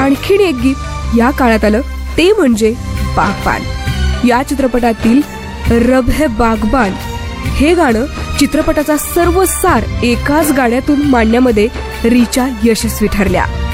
आणखीन एक गीत या काळात आलं, ते म्हणजे बागबान. या चित्रपटातील रब है बागबान हे गाणं चित्रपटाचा सर्व सार एकाच गाण्यातून मांडण्यामध्ये रिचा यशस्वी ठरल्या.